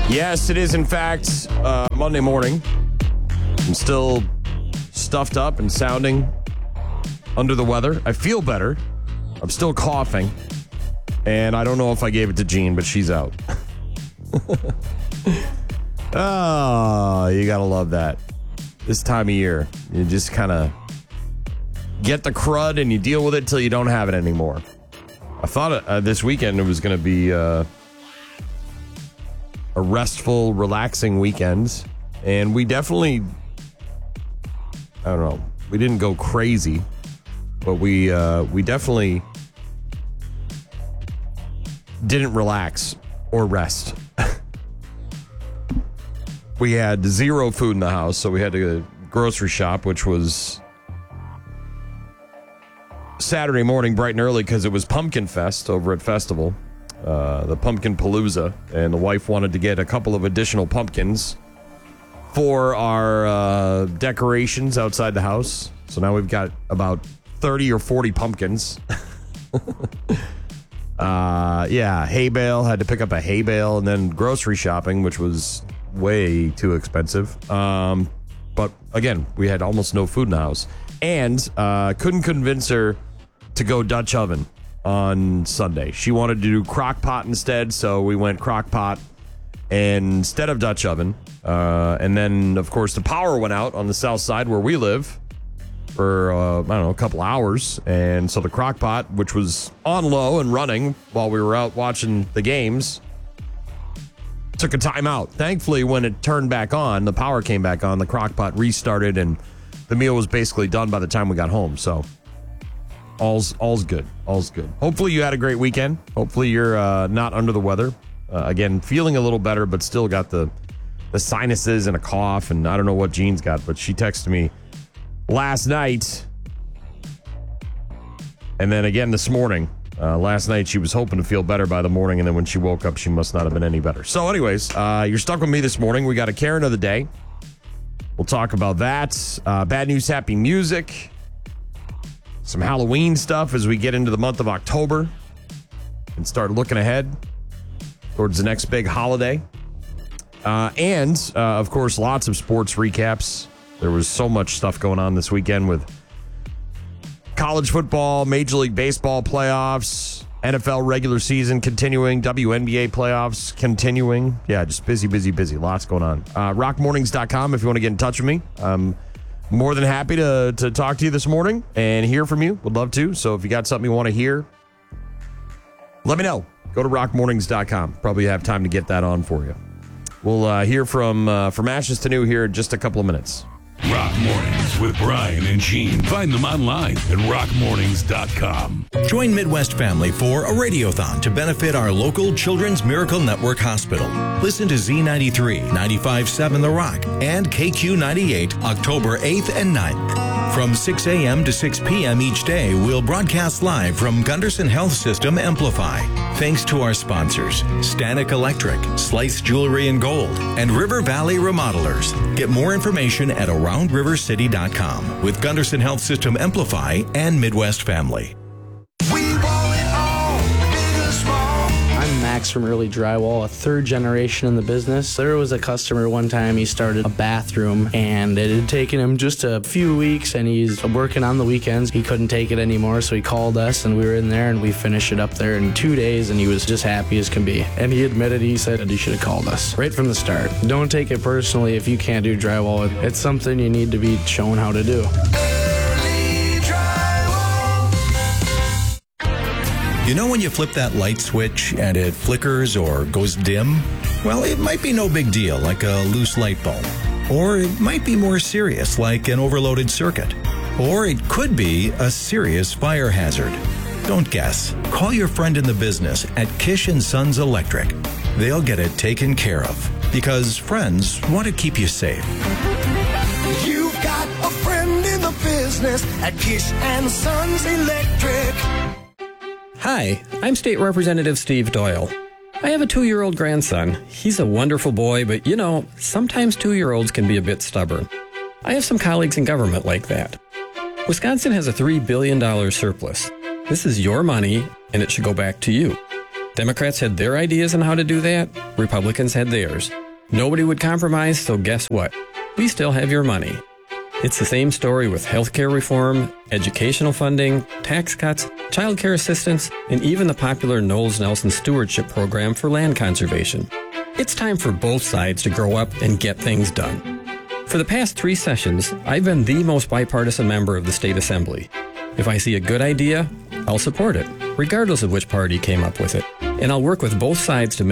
Yes, it is, in fact, Monday morning. I'm still stuffed up and sounding under the weather. I feel better. I'm still coughing. And I don't know if I gave it to Jean, but she's out. Oh, you got to love that. This time of year, you just kind of get the crud and you deal with it till you don't have it anymore. I thought this weekend it was going to be a restful, relaxing weekend. And we definitely, I don't know, we didn't go crazy, but we definitely didn't relax or rest. We had zero food in the house, so we had to grocery shop, which was Saturday morning bright and early because it was Pumpkin Fest over at Festival, the Pumpkin Palooza, and the wife wanted to get a couple of additional pumpkins for our decorations outside the house. So now we've got about 30 or 40 pumpkins. Hay bale. Had to pick up a hay bale, and then grocery shopping, which was way too expensive. But again, we had almost no food in the house, and couldn't convince her to go Dutch oven on Sunday. She wanted to do crock pot instead, so we went crock pot instead of Dutch oven. And then, of course, the power went out on the south side where we live for, a couple hours. And so the crock pot, which was on low and running while we were out watching the games, took a timeout. Thankfully, when it turned back on, the power came back on, the crock pot restarted, and the meal was basically done by the time we got home. So all's good. All's good. Hopefully you had a great weekend. Hopefully you're not under the weather. Again, feeling a little better, but still got the sinuses and a cough, and I don't know what Jean's got, but she texted me last night and then again this morning. Last night she was hoping to feel better by the morning, and then when she woke up, she must not have been any better. So anyways, you're stuck with me this morning. We got a Karen of the day. We'll talk about that. Bad news, happy music. Some Halloween stuff as we get into the month of October and start looking ahead towards the next big holiday. And of course, lots of sports recaps. There was so much stuff going on this weekend with college football, Major League Baseball playoffs, NFL regular season continuing, WNBA playoffs continuing. Yeah, just busy. Lots going on. Rockmornings.com if you want to get in touch with me. I'm more than happy to talk to you this morning and hear from you. Would love to. So if you got something you want to hear, let me know. Go to rockmornings.com. Probably have time to get that on for you. We'll hear from Ashes to New here in just a couple of minutes. Rock Mornings with Brian and Gene. Find them online at rockmornings.com. Join Midwest Family for a radiothon to benefit our local Children's Miracle Network Hospital. Listen to Z93, 95.7 The Rock, and KQ98 October 8th and 9th. From 6 a.m. to 6 p.m. each day, we'll broadcast live from Gunderson Health System Amplify. Thanks to our sponsors, Stanek Electric, Slice Jewelry and Gold, and River Valley Remodelers. Get more information at AroundRiverCity.com with Gunderson Health System Amplify and Midwest Family. I'm Max from Early Drywall, a third generation in the business. There was a customer one time, he started a bathroom, and it had taken him just a few weeks, and he's working on the weekends. He couldn't take it anymore, so he called us, and we were in there, and we finished it up there in 2 days, and he was just happy as can be. And he admitted, he said, you should have called us right from the start. Don't take it personally if you can't do drywall. It's something you need to be shown how to do. You know when you flip that light switch and it flickers or goes dim? Well, it might be no big deal, like a loose light bulb. Or it might be more serious, like an overloaded circuit. Or it could be a serious fire hazard. Don't guess. Call your friend in the business at Kish & Sons Electric. They'll get it taken care of. Because friends want to keep you safe. You've got a friend in the business at Kish & Sons Electric. Hi, I'm State Representative Steve Doyle. I have a 2-year-old grandson. He's a wonderful boy, but sometimes 2-year-olds can be a bit stubborn. I have some colleagues in government like that. Wisconsin has a $3 billion surplus. This is your money, and it should go back to you. Democrats had their ideas on how to do that. Republicans had theirs. Nobody would compromise, so guess what? We still have your money. It's the same story with healthcare reform, educational funding, tax cuts, child care assistance, and even the popular Knowles Nelson Stewardship Program for land conservation. It's time for both sides to grow up and get things done. For the past 3 sessions, I've been the most bipartisan member of the state assembly. If I see a good idea, I'll support it, regardless of which party came up with it. And I'll work with both sides to make